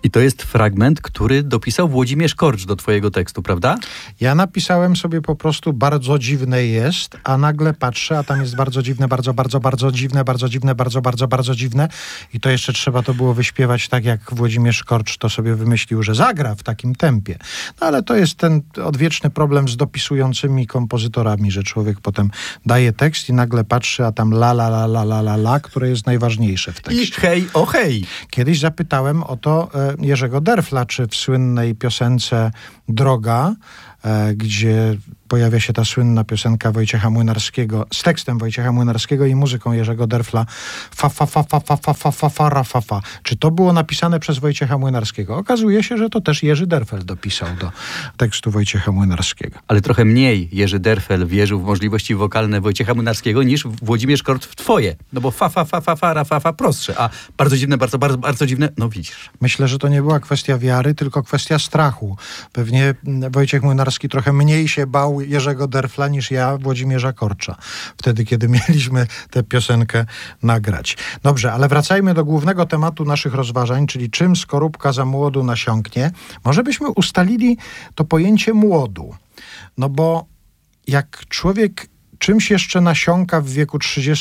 I to jest fragment, który dopisał Włodzimierz Korcz do twojego tekstu, prawda? Ja napisałem sobie po prostu bardzo dziwne jest, a nagle patrzę, a tam jest bardzo dziwne, bardzo dziwne, bardzo dziwne, bardzo dziwne. I to jeszcze trzeba to było wyśpiewać tak, jak Włodzimierz Korcz to sobie wymyślił, że zagra w takim tempie. No ale to jest ten odwieczny problem z dopisującymi kompozytorami, że człowiek potem daje tekst i nagle patrzy, a tam la, które jest najważniejsze w tekście. I hej, o hej! Kiedyś zapytałem o to Jerzego Derfla, czy w słynnej piosence Droga, gdzie pojawia się ta słynna piosenka Wojciecha Młynarskiego z tekstem Wojciecha Młynarskiego i muzyką Jerzego Derfla fa. Czy to było napisane przez Wojciecha Młynarskiego? Okazuje się, że to też Jerzy Derfel dopisał do tekstu Wojciecha Młynarskiego. Ale trochę mniej Jerzy Derfel wierzył w możliwości wokalne Wojciecha Młynarskiego niż Włodzimierz Korcz w twoje. No bo fa prostsze, a bardzo dziwne, bardzo dziwne, no widzisz. Myślę, że to nie była kwestia wiary, tylko kwestia strachu. Pewnie Wojciech Młynarski trochę mniej się bał Jerzego Derfla niż ja Włodzimierza Korcza. Wtedy, kiedy mieliśmy tę piosenkę nagrać. Dobrze, ale wracajmy do głównego tematu naszych rozważań, czyli czym skorupka za młodu nasiąknie. Może byśmy ustalili to pojęcie młodu. No bo jak człowiek czymś jeszcze nasiąka w wieku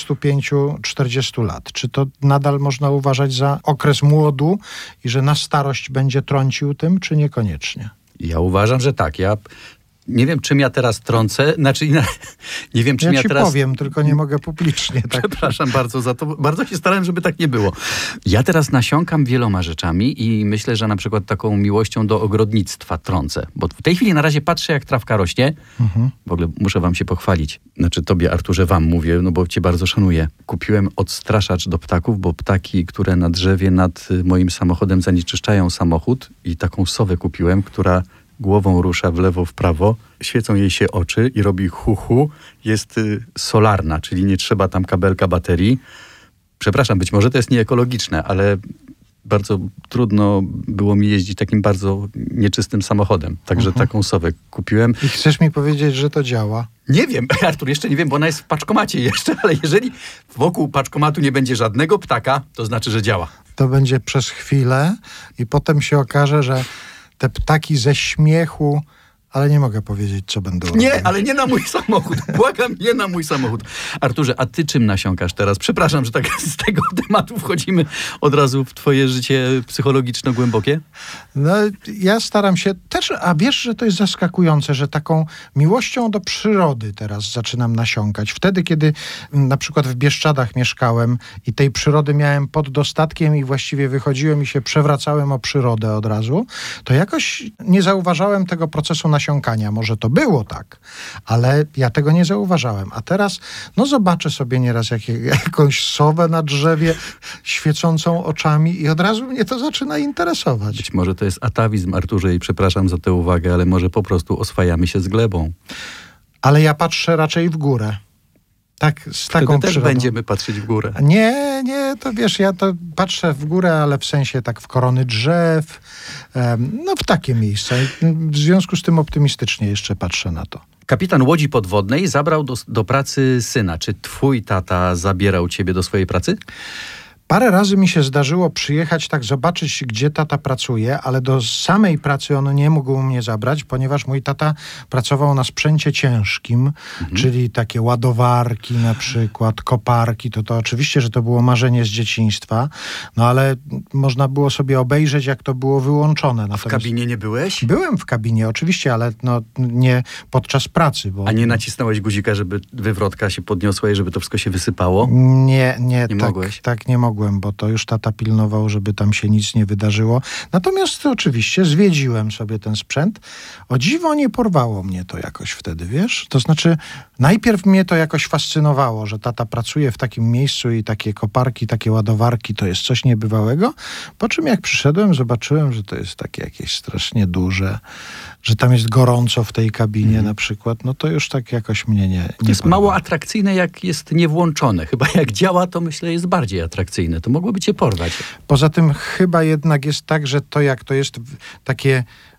35-40 lat, czy to nadal można uważać za okres młodu i że na starość będzie trącił tym, czy niekoniecznie? Ja uważam, że tak. Ja nie wiem, czym ja teraz trącę. Znaczy, nie wiem, czym ja ci teraz powiem, tylko nie mogę publicznie. Tak. Przepraszam bardzo za to. Bardzo się starałem, żeby tak nie było. Ja teraz nasiąkam wieloma rzeczami i myślę, że na przykład taką miłością do ogrodnictwa trącę. Bo w tej chwili na razie patrzę, jak trawka rośnie. W ogóle muszę wam się pochwalić. Znaczy tobie, Arturze, wam mówię, no bo cię bardzo szanuję. Kupiłem odstraszacz do ptaków, bo ptaki, które na drzewie nad moim samochodem zanieczyszczają samochód, i taką sowę kupiłem, która głową rusza w lewo, w prawo, świecą jej się oczy i robi hu. Jest solarna, czyli nie trzeba tam kabelka baterii. Przepraszam, być może to jest nieekologiczne, ale bardzo trudno było mi jeździć takim bardzo nieczystym samochodem. Także taką sowę kupiłem. I chcesz mi powiedzieć, że to działa? Nie wiem, Artur, jeszcze nie wiem, bo ona jest w paczkomacie jeszcze, ale jeżeli wokół paczkomatu nie będzie żadnego ptaka, to znaczy, że działa. To będzie przez chwilę i potem się okaże, że te ptaki ze śmiechu, ale nie mogę powiedzieć, co będą robić. Nie, ale nie na mój samochód. Błagam, nie na mój samochód. Arturze, a ty czym nasiąkasz teraz? Przepraszam, że tak z tego tematu wchodzimy od razu w twoje życie psychologiczno-głębokie. No, ja staram się też, a wiesz, że to jest zaskakujące, że taką miłością do przyrody teraz zaczynam nasiąkać. Wtedy, kiedy na przykład w Bieszczadach mieszkałem i tej przyrody miałem pod dostatkiem i właściwie wychodziłem i się przewracałem o przyrodę od razu, to jakoś nie zauważałem tego procesu nasiąkania. Może to było tak, ale ja tego nie zauważałem. A teraz, no zobaczę sobie nieraz jakąś sowę na drzewie świecącą oczami i od razu mnie to zaczyna interesować. Być może to jest atawizm, Arturze, i przepraszam za tę uwagę, ale może po prostu oswajamy się z glebą. Ale ja patrzę raczej w górę. Tak, z taką Wtedy też przyrodą. będziemy patrzeć w górę. Nie, to wiesz, ja to patrzę w górę, ale w sensie tak w korony drzew, no w takie miejsca. W związku z tym optymistycznie jeszcze patrzę na to. Kapitan łodzi podwodnej zabrał do pracy syna. Czy twój tata zabierał ciebie do swojej pracy? Parę razy mi się zdarzyło przyjechać, tak zobaczyć, gdzie tata pracuje, ale do samej pracy on nie mógł mnie zabrać, ponieważ mój tata pracował na sprzęcie ciężkim, czyli takie ładowarki na przykład, koparki. To oczywiście, że to było marzenie z dzieciństwa, no ale można było sobie obejrzeć, jak to było wyłączone. Natomiast w kabinie nie byłeś? Byłem w kabinie, oczywiście, ale no, nie podczas pracy. Bo... A nie nacisnąłeś guzika, żeby wywrotka się podniosła i żeby to wszystko się wysypało? Nie mogłeś? Tak nie mogłem, bo to już tata pilnował, żeby tam się nic nie wydarzyło. Natomiast oczywiście zwiedziłem sobie ten sprzęt. O dziwo nie porwało mnie to jakoś wtedy, wiesz? To znaczy, najpierw mnie to jakoś fascynowało, że tata pracuje w takim miejscu i takie koparki, takie ładowarki to jest coś niebywałego. Po czym jak przyszedłem, zobaczyłem, że to jest takie jakieś strasznie duże, że tam jest gorąco w tej kabinie na przykład, no to już tak jakoś mnie nie To jest porwało. mało atrakcyjne, jak jest niewłączone. Chyba jak działa, to myślę jest bardziej atrakcyjne. To mogłoby cię porwać. Poza tym chyba jednak jest tak, że to jak to jest takie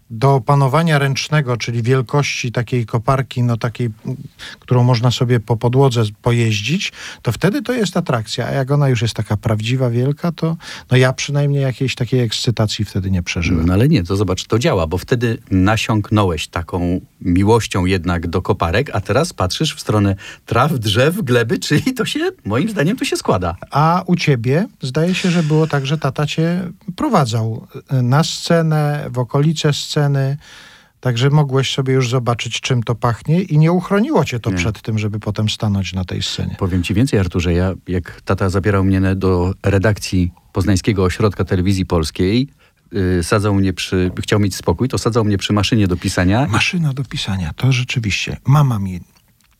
do opanowania ręcznego, czyli wielkości takiej koparki, no takiej, którą można sobie po podłodze pojeździć, to wtedy to jest atrakcja. A jak ona już jest taka prawdziwa, wielka, to no ja przynajmniej jakiejś takiej ekscytacji wtedy nie przeżyłem. No ale nie, to zobacz, to działa, bo wtedy nasiąknąłeś taką miłością jednak do koparek, a teraz patrzysz w stronę traw, drzew, gleby, czyli to się, moim zdaniem, to się składa. A u ciebie zdaje się, że było tak, że tata cię prowadzał na scenę, w okolice sceny, także mogłeś sobie już zobaczyć, czym to pachnie i nie uchroniło cię to przed tym, żeby potem stanąć na tej scenie. Powiem ci więcej, Arturze, ja jak tata zabierał mnie do redakcji Poznańskiego Ośrodka Telewizji Polskiej, sadzał mnie chciał mieć spokój, to sadzał mnie przy maszynie do pisania. Maszyna do pisania, to rzeczywiście. Mama mi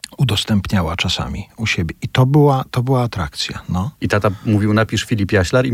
udostępniała czasami u siebie i to była atrakcja. No. I tata mówił, napisz Filip Jaślar i